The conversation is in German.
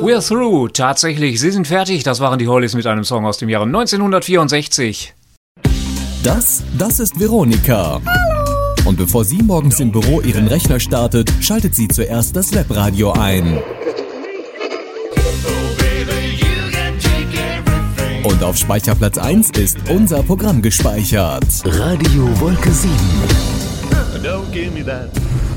We're through. Tatsächlich, sie sind fertig. Das waren die Hollies mit einem Song aus dem Jahre 1964. Das ist Veronika. Hallo. Und bevor sie morgens im Büro ihren Rechner startet, schaltet sie zuerst das Webradio ein. Und auf Speicherplatz 1 ist unser Programm gespeichert. Radio Wolke 7. Don't give me that.